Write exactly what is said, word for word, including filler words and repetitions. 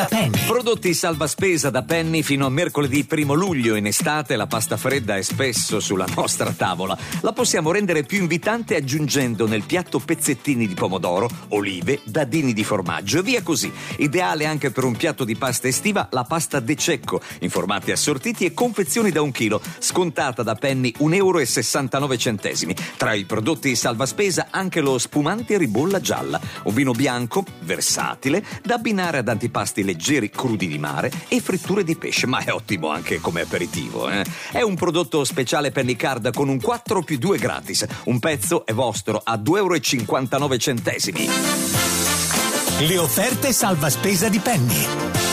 Penny. Prodotti salva spesa da Penny fino a mercoledì primo luglio. In estate la pasta fredda è spesso sulla nostra tavola. La possiamo rendere più invitante aggiungendo nel piatto pezzettini di pomodoro, olive, dadini di formaggio e via così. Ideale anche per un piatto di pasta estiva la pasta De Cecco, in formati assortiti e confezioni da un chilo, scontata da Penny un euro e sessantanove centesimi. Tra i prodotti salva spesa anche lo spumante ribolla gialla, un vino bianco versatile da abbinare ad antipasti leggeri crudi di mare e fritture di pesce, ma è ottimo anche come aperitivo, eh? È un prodotto speciale Penny Card con un quattro più due gratis. Un pezzo è vostro a due euro e cinquantanove centesimi. Le offerte salva spesa di Penny.